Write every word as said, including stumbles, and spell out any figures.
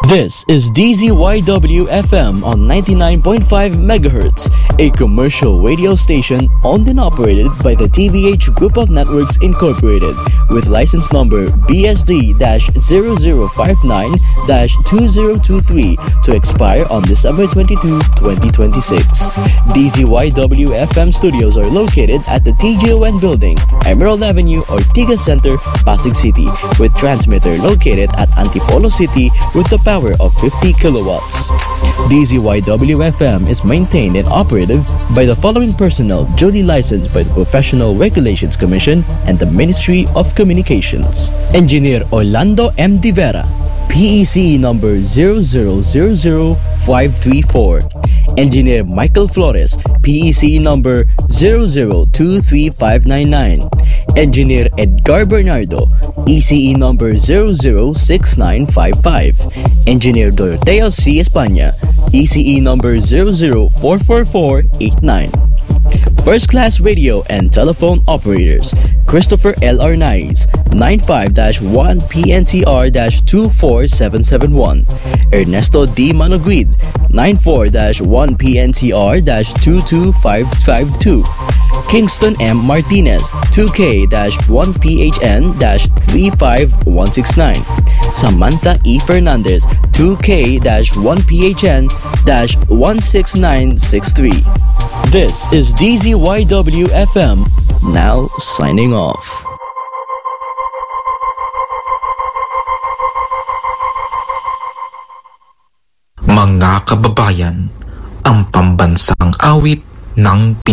This is D Z Y W F M on ninety-nine point five megahertz, a commercial radio station owned and operated by the T V H Group of Networks Incorporated, with license number B S D zero zero five nine two zero two three to expire on December twenty-second, twenty twenty-six. D Z Y W F M studios are located at the T G O N Building, Emerald Avenue, Ortigas Center, Pasig City, with transmitter located at Antipolo City with the power of fifty kilowatts. D Z Y W F M is maintained and operated by the following personnel duly licensed by the Professional Regulations Commission and the Ministry of Communications. Engineer Orlando M. De Vera, P E C number zero zero zero zero five three four. Engineer Michael Flores, P E C number zero zero two three five nine nine. Engineer Edgar Bernardo, E C E number zero zero six nine five five. Engineer Doroteo C. España, E C E number zero zero four four four eight nine. First Class Radio and Telephone Operators, Christopher L. Arnaiz, nine five one P N C R two four seven seven one. Ernesto D. Manoguid, nine four one P N C R two two five five two. Kingston M. Martinez, two K one P H N three five one six nine. Samantha E. Fernandez, two K one P H N one six nine six three. This is D Z Y W F M, now signing off. Mga kababayan, ang pambansang awit ng Pilipinas.